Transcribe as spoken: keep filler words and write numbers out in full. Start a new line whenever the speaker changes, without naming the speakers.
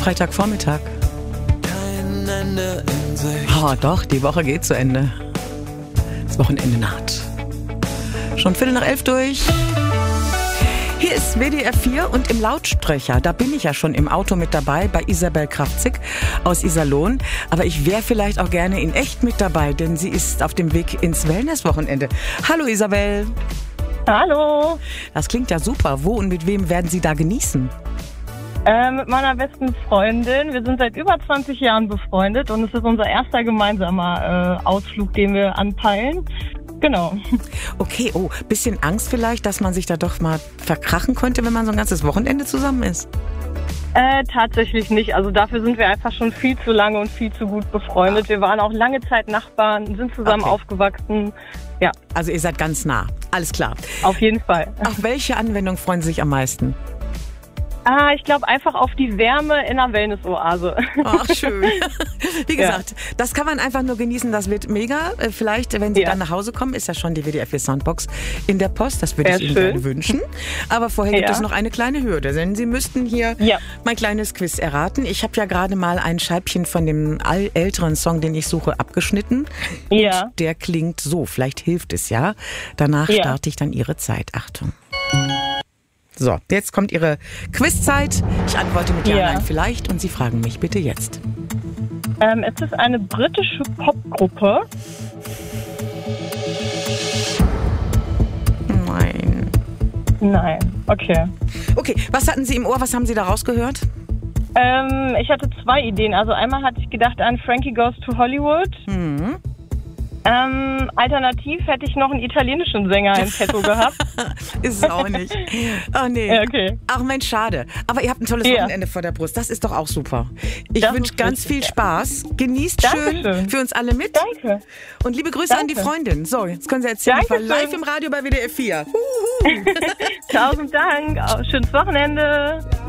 Freitagvormittag.
Kein Ende in Sicht.
Ah, doch, die Woche geht zu Ende. Das Wochenende naht. Schon Viertel nach elf durch. Hier ist W D R vier und im Lautsprecher, da bin ich ja schon im Auto mit dabei bei Isabel Kraftzig aus Iserlohn. Aber ich wäre vielleicht auch gerne in echt mit dabei, denn sie ist auf dem Weg ins Wellnesswochenende. Hallo Isabel.
Hallo.
Das klingt ja super. Wo und mit wem werden Sie da genießen?
Äh, mit meiner besten Freundin. Wir sind seit über zwanzig Jahren befreundet und es ist unser erster gemeinsamer äh, Ausflug, den wir anpeilen. Genau.
Okay, oh, bisschen Angst vielleicht, dass man sich da doch mal verkrachen könnte, wenn man so ein ganzes Wochenende zusammen ist?
Äh, tatsächlich nicht. Also dafür sind wir einfach schon viel zu lange und viel zu gut befreundet. Wir waren auch lange Zeit Nachbarn, sind zusammen
Okay.
aufgewachsen. Ja,
Also ihr seid ganz nah, alles klar.
auf jeden Fall.
Auf welche Anwendung freuen Sie sich am meisten?
Ah, ich glaube einfach auf die Wärme in einer Wellness-Oase.
Ach, schön. Wie gesagt, ja. Das kann man einfach nur genießen, das wird mega. Äh, Vielleicht, wenn Sie
Ja.
dann nach Hause kommen, ist ja schon die W D R vier Soundbox in der Post. Das würde
Sehr
ich Ihnen
schön.
gerne wünschen. Aber vorher gibt
Ja.
es noch eine kleine Hürde, denn Sie müssten hier
Ja.
mein kleines Quiz erraten. Ich habe ja gerade mal ein Scheibchen von dem all- älteren Song, den ich suche, abgeschnitten.
Ja.
Und der klingt so, vielleicht hilft es ja. Danach
Ja.
starte ich dann Ihre Zeit. Achtung. So, jetzt kommt Ihre Quizzeit. Ich antworte mit Ja,
Ja.
Nein, vielleicht und Sie fragen mich bitte jetzt.
Ähm, es ist eine britische Popgruppe.
Nein.
Nein, okay.
Okay, was hatten Sie im Ohr? Was haben Sie da rausgehört?
Ähm, ich hatte zwei Ideen. Also einmal hatte ich gedacht an Frankie Goes to Hollywood.
Mhm.
Ähm, alternativ hätte ich noch einen italienischen Sänger im Petto gehabt.
Ist es auch nicht. Oh nee.
Ja, okay.
Ach Mensch, schade. Aber ihr habt ein tolles
Ja.
Wochenende vor der Brust. Das ist doch auch super. Ich
Das
wünsche
ist
ganz
richtig,
viel
ja.
Spaß. Genießt schön
Dankeschön.
für uns alle mit.
Danke.
Und liebe Grüße an die
Danke.
Freundin. So, jetzt können Sie erzählen, ich war
Dankeschön.
live im Radio bei W D R vier.
Tausend Dank. Schönes Wochenende.